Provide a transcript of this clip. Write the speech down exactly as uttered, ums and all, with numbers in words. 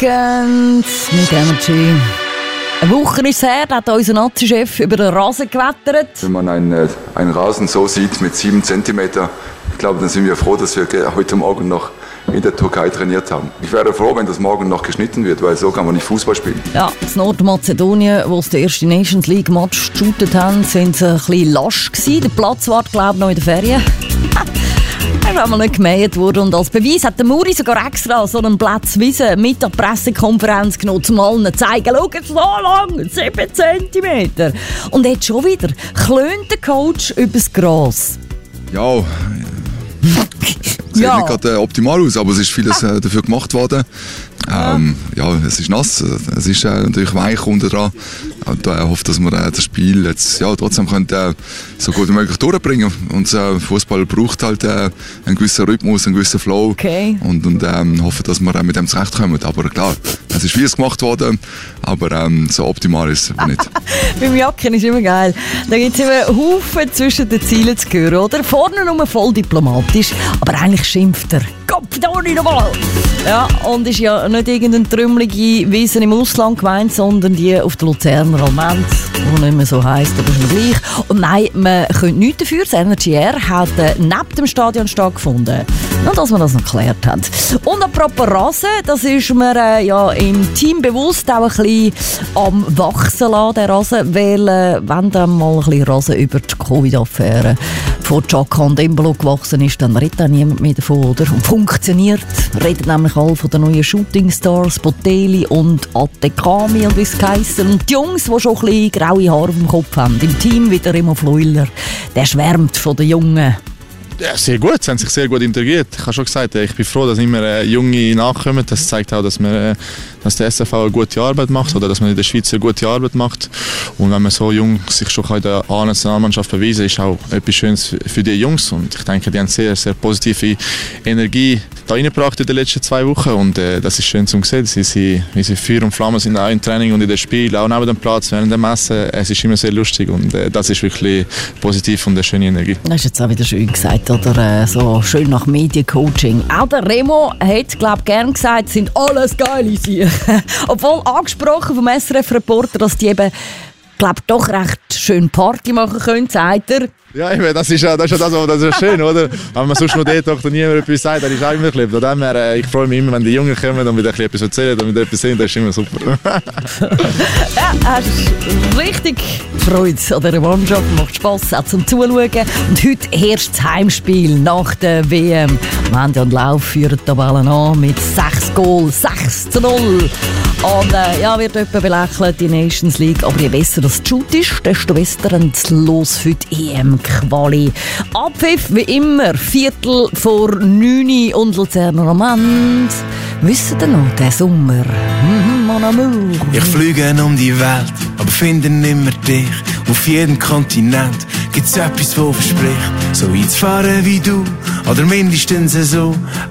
Weekend mit Energy. Eine Woche ist es her, da hat unser Nazi-Chef über den Rasen gewettert. Wenn man einen, einen Rasen so sieht mit sieben Zentimeter, ich glaube, dann sind wir froh, dass wir heute Morgen noch in der Türkei trainiert haben. Ich wäre froh, wenn das morgen noch geschnitten wird, weil so kann man nicht Fußball spielen. Ja, in Nordmazedonien, wo sie den ersten Nations League Match geshootet haben, sind sie ein bisschen lasch gewesen. Der Platz war, glaube ich, noch in den Ferien. Er war nicht gemäht worden und als Beweis hat der Muri sogar extra so einen Platz Wiese mit der Pressekonferenz genommen, um allen zu zeigen, schau, so lang, sieben Zentimeter. Und jetzt schon wieder klönt der Coach übers Gras. Ja, sieht Ja. nicht gerade äh, optimal aus, aber es ist vieles äh, dafür gemacht worden. Ähm, ja. ja, es ist nass, es ist äh, natürlich weich unten dran. Und ich äh, hoffe, dass wir äh, das Spiel jetzt ja, trotzdem können, äh, so gut wie möglich durchbringen. Und äh, Fußball braucht halt äh, einen gewissen Rhythmus, einen gewissen Flow. Okay. Und, und ähm, hoffe, dass wir äh, mit dem zurechtkommen. Aber klar, es ist vieles gemacht worden, aber ähm, so optimal ist es nicht. Beim Jacken ist immer geil. Da gibt es immer Haufen zwischen den Zielen zu hören, oder? Vorne nur voll diplomatisch, aber eigentlich schimpft er. Kopf da nicht nochmal! Ja, und ist ja nicht irgendeine trümmelige Wiese im Ausland gemeint, sondern die auf der Luzerner Almend, die nicht mehr so heisst, aber ist mir gleich. Und nein, man könnte nichts dafür. Das Energy Air hat äh, neben dem Stadion stattgefunden. Nur, dass wir das noch geklärt haben. Und apropos Rasen, das ist mir äh, ja im Team bewusst auch ein bisschen am Wachsen lassen, der Rasen, weil äh, wenn dann mal ein bisschen Rasen über die Covid-Affäre von Chaka und Embolo gewachsen ist, dann redet auch niemand mehr davon, oder? Und funktioniert. Reden nämlich alle von den neuen Shootingstars, Botelli und Atekami und wie es geheissen. Und die Jungs, die schon ein bisschen graue Haare auf dem Kopf haben. Im Team wieder Remo Fleuler. Der schwärmt von den Jungen. Ja, sehr gut, sie haben sich sehr gut integriert. Ich habe schon gesagt, ich bin froh, dass immer äh, Junge nachkommen. Das zeigt auch, dass, man, äh, dass der S F V eine gute Arbeit macht oder dass man in der Schweiz eine gute Arbeit macht. Und wenn man so jung sich schon in der A-Nationalmannschaft beweisen kann, ist auch etwas Schönes für die Jungs. Und ich denke, die haben sehr, sehr positive Energie da reingebracht in den letzten zwei Wochen. Und äh, das ist schön zu sehen. Sie, sie, wie sie Feuer und Flamme sind auch im Training und in den Spielen, auch neben dem Platz, während dem Essen. Es ist immer sehr lustig und äh, das ist wirklich positiv und eine schöne Energie. Das ist jetzt auch wieder schön gesagt, oder äh, so schön nach Mediencoaching. Auch der Remo hat, glaube ich, gern gesagt, sind alles geile Sachen. Obwohl angesprochen vom S R F-Reporter, dass die eben, glaube ich, doch recht schön Party machen können, sagt er. Ja, eben, das ist ja das, ist ja das, das ist schön, oder? Wenn man sonst noch dort doch niemand etwas sagt, dann ist auch immer ein bisschen. Von dem her, äh, ich freue mich immer, wenn die Jungen kommen und wieder etwas erzählen und wieder etwas sehen, das ist immer super. Ja, hast richtig Freude an dieser Mannschaft, macht Spass auch zum Zuschauen. Und heute herrscht das Heimspiel nach der W M. Am Ende und Lauf führen die Tabellen an mit sechs Goals, sechs zu null. Und äh, ja, wird jemand belächelt, die Nations League. Aber je besser das Shoot ist, desto besser ist los für die E M-Quali. Abpfiff wie immer, Viertel vor neun und Luzerner am Ende. Wisst ihr noch, der Sommer? Mhm, mon amour. Ich fliege um die Welt, aber finde nimmer dich. Auf jedem Kontinent gibt's etwas, wo verspricht, so einzufahren wie du, oder mindestens so.